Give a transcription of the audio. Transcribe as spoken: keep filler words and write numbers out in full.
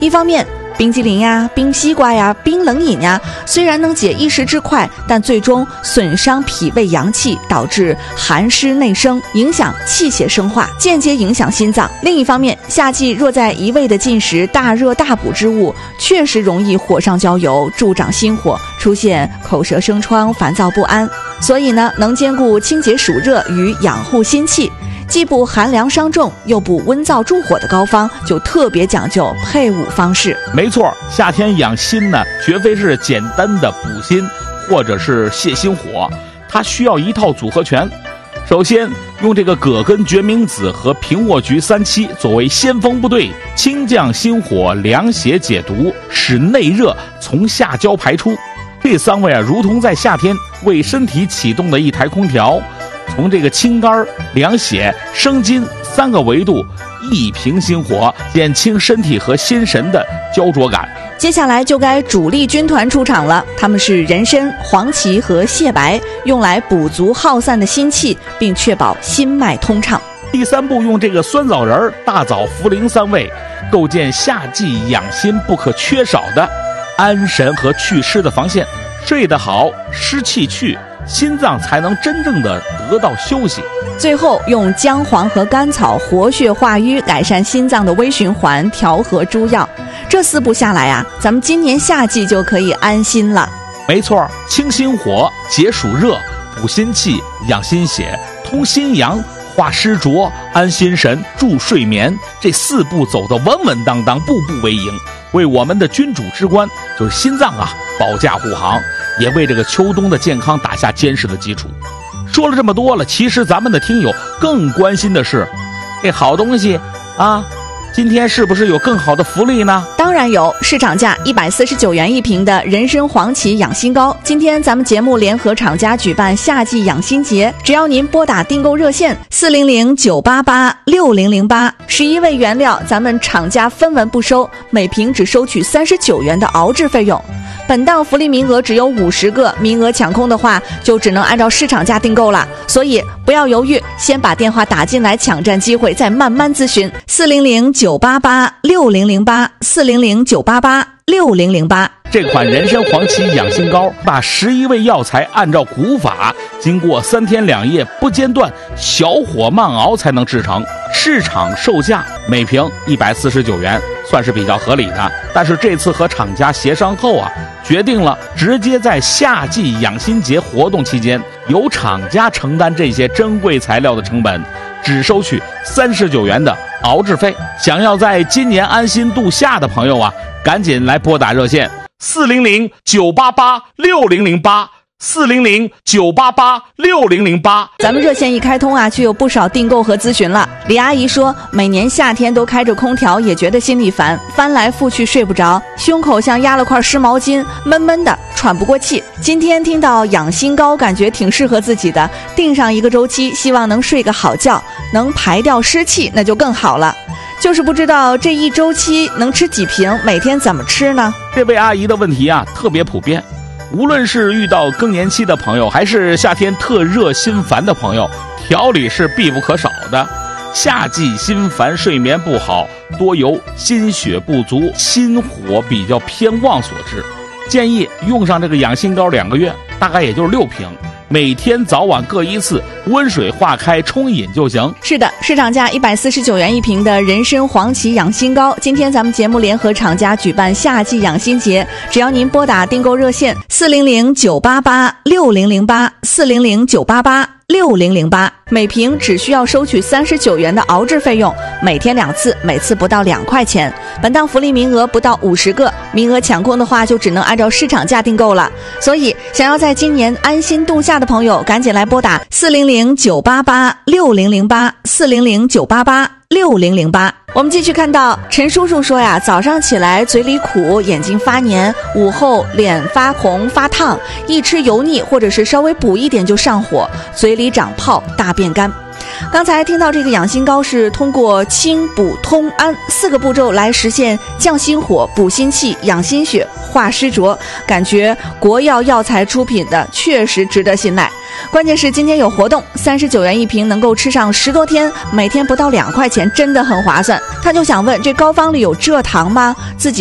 一方面，冰激凌呀、冰西瓜呀、冰冷饮呀，虽然能解一时之快，但最终损伤脾胃阳气，导致寒湿内生，影响气血生化，间接影响心脏。另一方面，夏季若在一味的进食大热大补之物，确实容易火上浇油，助长心火，出现口舌生疮、烦躁不安。所以呢，能兼顾清洁暑热与养护心气，既补寒凉伤重又补温燥助火的膏方，就特别讲究配伍方式。 没错，夏天养心呢，绝非是简单的补心或者是泻心火，它需要一套组合拳。首先用这个葛根决明子和平卧菊三七作为先锋部队，清降心火，凉血解毒，使内热从下焦排出。这三位啊，如同在夏天为身体启动的一台空调，从这个清肝、凉血、生津三个维度一平心火，减轻身体和心神的焦灼感。 接下来就该主力军团出场了，他们是人参、黄芪和蟹白，用来补足耗散的心气，并确保心脉通畅。 第三步，用这个酸枣仁、大枣、茯苓三味，构建夏季养心不可缺少的安神和祛湿的防线。睡得好，湿气去，心脏才能真正的得到休息。 最后用姜黄和甘草活血化瘀，改善心脏的微循环，调和诸药。这四步下来啊，咱们今年夏季就可以安心了。 没错，清心火，解暑热，补心气，养心血，通心阳，化湿浊，安心神，助睡眠。这四步走得稳稳当当，步步为营，为我们的君主之官就是心脏啊保驾护航，也为这个秋冬的健康打下坚实的基础。说了这么多了，其实咱们的听友更关心的是，这好东西啊，今天是不是有更好的福利呢？ 当然有，市场价一百四十九元一瓶的人参黄芪养心膏，今天咱们节目联合厂家举办夏季养心节，只要您拨打订购热线四零零九八八六零零八，十一味原料咱们厂家分文不收，每瓶只收取三十九元的熬制费用。本档福利名额只有五十个，名额抢空的话就只能按照市场价订购了，所以不要犹豫，先把电话打进来抢占机会，再慢慢咨询四零零九八八六零零八四零零九八八六零零八。 这款人参黄芪养心膏把十一味药材按照古法，经过三天两夜不间断小火慢熬才能制成，市场售价每瓶一百四十九元，算是比较合理的。但是这次和厂家协商后啊，决定了直接在夏季养心节活动期间，由厂家承担这些珍贵材料的成本，只收取三十九元的熬制费。想要在今年安心度夏的朋友啊，赶紧来拨打热线四零零九八八六零零八四零零九八八六零零八。 咱们热线一开通啊，就有不少订购和咨询了。李阿姨说，每年夏天都开着空调，也觉得心里烦，翻来覆去睡不着，胸口像压了块湿毛巾，闷闷的，喘不过气。今天听到养心膏，感觉挺适合自己的，定上一个周期，希望能睡个好觉，能排掉湿气，那就更好了。就是不知道这一周期能吃几瓶，每天怎么吃呢？ 这位阿姨的问题啊特别普遍，无论是遇到更年期的朋友，还是夏天特热心烦的朋友，调理是必不可少的。夏季心烦睡眠不好，多由心血不足，心火比较偏旺所致。建议用上这个养心膏两个月，大概也就是六瓶，每天早晚各一次，温水化开冲饮就行。 是的，市场价一百四十九元一瓶的人参黄芪养心膏，今天咱们节目联合厂家举办夏季养心节，只要您拨打订购热线四零零九八八六零零八四零零九八八六零零八，每瓶只需要收取三十九元的熬制费用，每天两次，每次不到两块钱。本档福利名额不到五十个，名额抢空的话就只能按照市场价订购了。所以想要在今年安心度夏的朋友，赶紧来拨打四零零九八八六零零八四零零九八八六零零八。我们继续看到陈叔叔说呀，早上起来嘴里苦，眼睛发黏，午后脸发红发烫，一吃油腻或者是稍微补一点就上火，嘴里长泡，大便干。刚才听到这个养心膏是通过清补通安四个步骤来实现降心火、补心气、养心血、 化湿浊，感觉国药药材出品的确实值得信赖。关键是今天有活动，三十九元一瓶，能够吃上十多天，每天不到两块钱，真的很划算。他就想问，这膏方里有蔗糖吗？自己